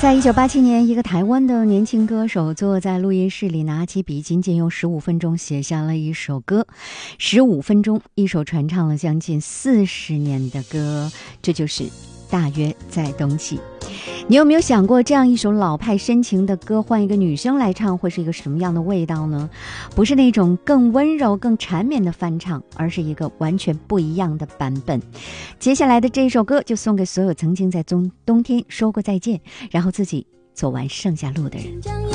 在1987年，一个台湾的年轻歌手坐在录音室里，拿起笔，仅仅用15分钟写下了一首歌。15分钟，一首传唱了将近40年的歌，这就是大约在冬季。你有没有想过，这样一首老派深情的歌，换一个女生来唱，会是一个什么样的味道呢？不是那种更温柔更缠绵的翻唱，而是一个完全不一样的版本。接下来的这一首歌就送给所有曾经在冬天说过再见，然后自己走完剩下路的人。